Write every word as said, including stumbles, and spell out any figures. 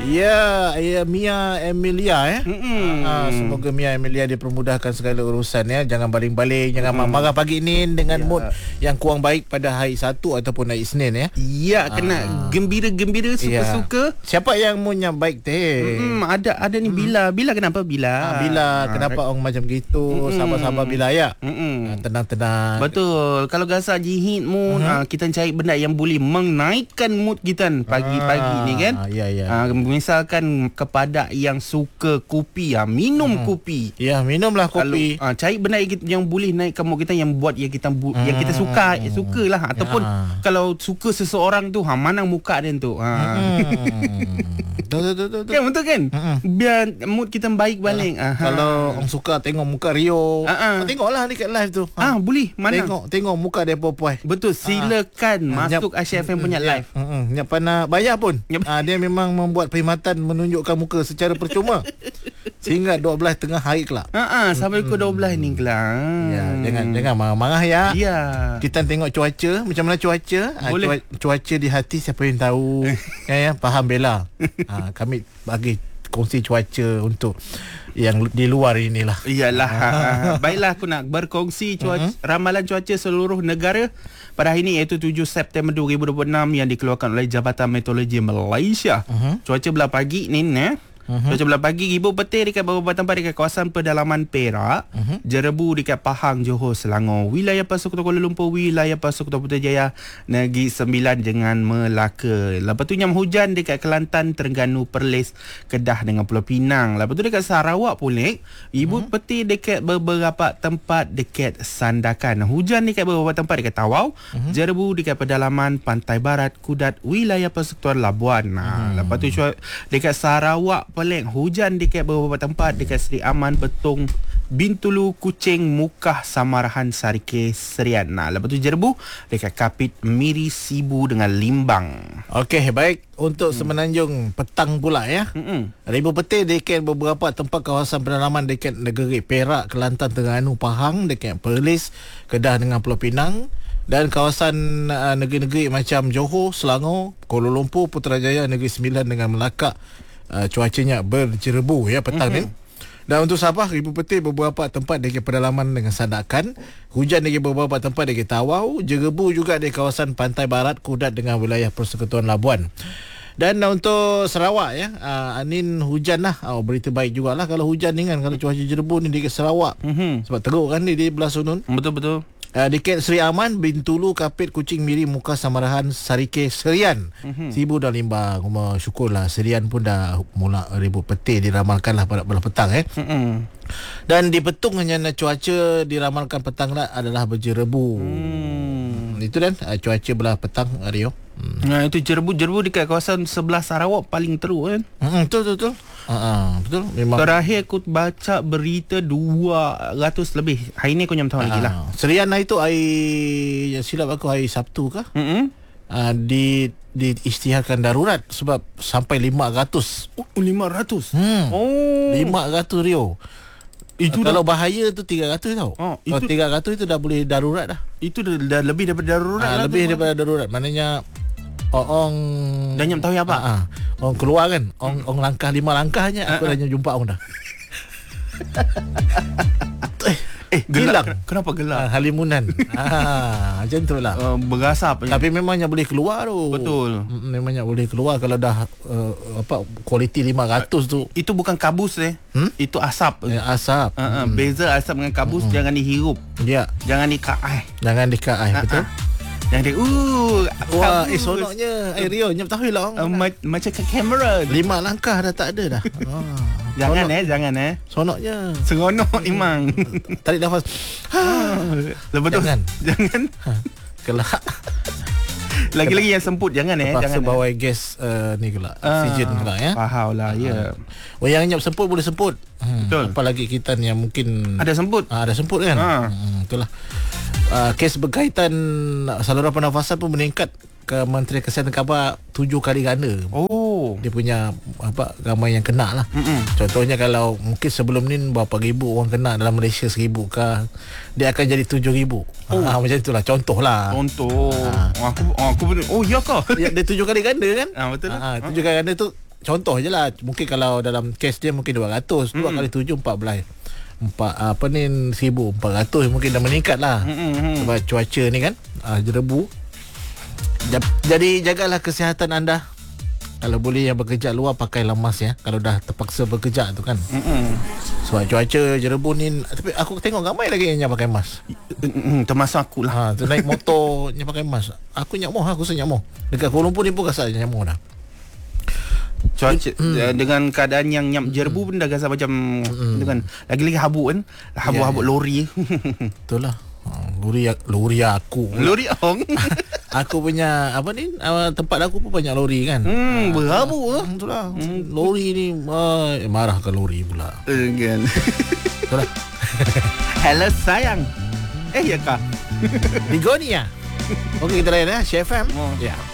Ya, ya Mia Emilia eh. Ha, semoga Mia Emilia dipermudahkan segala urusan ya. Jangan baling-baling, jangan mm-hmm. marah pagi ni dengan ya. mood yang kurang baik pada hari Sabtu ataupun hari Isnin ya. Ya, kena ha. gembira-gembira, suka-suka. Ya. Siapa yang moodnya baik teh? Mm-hmm. Ada ada ni Bila. Bila kenapa Bila? Ha, Bila ha. kenapa orang macam gitu? Mm-hmm. Sabar-sabar Bila ya. Mm-hmm. Ha, tenang-tenang. Betul. Kalau gasar jihit mood, mm-hmm. ha, kita cari benda yang boleh menaikkan mood kita pagi-pagi ha. ni kan. Ha, ya ya. Ha, misalkan kepada yang suka kopi, ha, minum hmm. kopi. Ya, minumlah kopi. Kalau, ha, cari benda yang, yang boleh naikkan mood kita, yang buat yang kita bu- hmm. yang kita suka, ya, sukalah. Ataupun ya. kalau suka seseorang tu, ha, mana muka dia tu. Ha. Hmm. Betul, betul, betul. Kan, betul kan? Hmm. Biar mood kita baik balik. Ha. Kalau orang suka tengok muka Rio, ha, ha. tengoklah dekat live tu. Ha. Ah, boleh. Mana? Tengok, tengok muka dia puai-puai. Betul. Silakan ha. masuk Asia F M punya live. Hmm. Nyak pandai bayar pun. Ha, dia memang membuat perkhidmatan menunjukkan muka secara percuma sehingga dua belas tengah hari kelak. Ha sampai ke dua belas ni kelak. Ya, jangan jangan marah-marah ya. Ya. Kita tengok cuaca, macam mana cuaca? Boleh. Ha, cuaca di hati siapa yang tahu. ya ya, faham Bella. Ha, kami bagi kongsi cuaca untuk yang di luar inilah. Iyalah. Baiklah, aku nak berkongsi cuaca, uh-huh. ramalan cuaca seluruh negara pada hari ini, iaitu tujuh September dua ribu dua puluh enam yang dikeluarkan oleh Jabatan Meteorologi Malaysia. Uh-huh. Cuaca belah pagi ni eh Uh-huh. Cuaca belah pagi, ribu petir dekat beberapa tempat dekat kawasan pedalaman Perak, uh-huh. Jerebu dekat Pahang, Johor, Selangor, wilayah Pasir Kota Kuala Lumpur, wilayah Pasir Kota Putrajaya, Negeri Sembilan dengan Melaka. Lepas tu nyam hujan dekat Kelantan, Terengganu, Perlis, Kedah dengan Pulau Pinang. Lepas tu dekat Sarawak pulek, ribu uh-huh. petir dekat beberapa tempat dekat Sandakan. Hujan dekat beberapa tempat dekat Tawau, uh-huh. Jerebu dekat pedalaman Pantai Barat, Kudat, wilayah Persekutuan Labuan. Nah, uh-huh. lepas tu dekat Sarawak paling hujan dekat beberapa tempat dekat Seri Aman, Betong, Bintulu, Kuching, Mukah, Samarahan, Sarike, Serian. Nah, lepas tu Jerebu dekat Kapit, Miri, Sibu dengan Limbang. Okey, baik. Untuk hmm. Semenanjung petang pula ya. Hmm. Ribu petir dekat beberapa tempat kawasan pedalaman dekat negeri Perak, Kelantan, Terengganu, Pahang, dekat Perlis, Kedah dengan Pulau Pinang. Dan kawasan uh, negeri-negeri macam Johor, Selangor, Kuala Lumpur, Putrajaya, Negeri Sembilan dengan Melaka, uh, cuacanya berjerebu ya petang mm-hmm. ni. Dan untuk Sabah, ribu petir beberapa tempat dekat pedalaman dengan Sandakan, hujan dekat beberapa tempat dekat Tawau, jerebu juga di kawasan Pantai Barat, Kudat dengan wilayah Persekutuan Labuan. Dan untuk Sarawak ya, uh, angin hujan lah. Oh, berita baik jugalah kalau hujan ni kan, kalau cuaca jerebu ni dekat Sarawak. Mm-hmm. Sebab teruk kan dia di belah sunun. Betul-betul. Uh, dekat Seri Aman, Bintulu, Kapit, Kuching, Miri, Mukah, Samarahan, Sarike, Serian, mm-hmm. Sibu dan Limbang. Cuma syukurlah Serian pun dah mula ribu petir diramalkan lah pada belah petang eh. Mm-hmm. Dan di Petung hanya cuaca diramalkan petang lah adalah berjerebu. Mm. Itu kan uh, cuaca belah petang Rio. Hmm. Nah, itu jerebu-jerebu dekat kawasan sebelah Sarawak paling teruk kan. Hmm, betul betul betul. Uh, betul memang. Terakhir aku baca berita dua ratus lebih. Hari ni aku nyam tahu uh, lagi lah. Serian lah itu hari, yang silap aku hari Sabtu kah? Mm-hmm. Uh, di diisytiharkan darurat sebab sampai lima ratus. Oh, lima ratus. Hmm. Oh. lima ratus Rio. Itu uh, kalau dah, bahaya tu tiga ratus tau. Oh, itu, kalau tiga ratus itu dah boleh darurat dah. Itu dah, dah lebih daripada darurat uh, lah. Lebih daripada darurat. Maknanya orang dah nyam tahu apa? Uh, orang keluar kan. Orang, orang langkah lima langkahnya aku uh, dah nyam jumpa orang dah. eh, eh gelap. Kenapa gelap? Uh, halimunan. ah, macam tu lah. Uh, berasap. Tapi memangnya boleh keluar tu. Betul. Memangnya boleh keluar kalau dah uh, apa kualiti lima ratus tu. Itu bukan kabus eh. Hmm? Itu asap. Eh, asap. Uh, uh, hmm. Beza asap dengan kabus, hmm. jangan dihirup. Ya. Jangan dikaai. Jangan dikaai, uh, betul. Uh. Yang dia uh wah, eh sonoknya eh Rio nyap tahu lah uh, ma- macam kamera lima langkah dah tak ada dah. Oh. Jangan sonok. eh jangan eh sonoknya seronok memang. Tarik nafas. Lepas tu jangan jangan ha. Kelak lagi-lagi yang semput jangan eh jangan. Terpaksa bawa eh. gas uh, ni kelak oksigen uh, kelak ya. Faham lah ya. Oh yang nyap semput boleh semput. Hmm. Betul. Apalagi kita yang mungkin ada semput. Ah, ada semput kan. Ha. Hmm, itulah. Uh, kes berkaitan saluran pernafasan pun meningkat. Kementerian Kesihatan khabar tujuh kali ganda. Oh. Dia punya apa ramai yang kena lah. Mm-mm. Contohnya kalau mungkin sebelum ni berapa ribu orang kena dalam Malaysia seribu kah, dia akan jadi tujuh ribu. Oh. Ha, macam itulah contoh lah. Contoh. Ha. Oh, aku oh, aku oh ya kah? Ya, dia tujuh kali ganda kan? Ah ha, betul. Ha, tujuh kali ganda tu contoh je lah. Mungkin kalau dalam kes dia mungkin dua ratus, dua kali tujuh empat belas. Empat apa ni seribu empat ratus mungkin dah meningkat lah. Mm-hmm. Sebab cuaca ni kan uh, jerebu. Jadi jagalah kesihatan anda. Kalau boleh yang bekerja luar pakailah mask ya. Kalau dah terpaksa bekerja tu kan. Mm-hmm. Sebab cuaca jerebu ni. Tapi aku tengok ramai lagi yang pakai mask. Mm-hmm. Termasuk aku lah. Ha, tu naik motor yang pakai mask. Aku nyamuh, aku rasa nyamuh. Dekat Kuala Lumpur ni pun rasa nyamuh dah. Cuaca hmm. dengan keadaan yang nyam jerebu pun dah rasa macam hmm. dengan lagi-lagi habuk kan. Habuk-habuk yeah, lori. Betul lah. Lori lori aku. Lori ong. Aku punya apa ni uh, tempat aku pun banyak lori kan. Hmm, berhabuk ah. Betul lah. Hmm. Lori ni uh, marah ke lori pula. Uh, kan. Betul lah. Hello sayang. Eh ya kak. Bigonia. Okey kita layan ya, Chef M. Oh. Ya.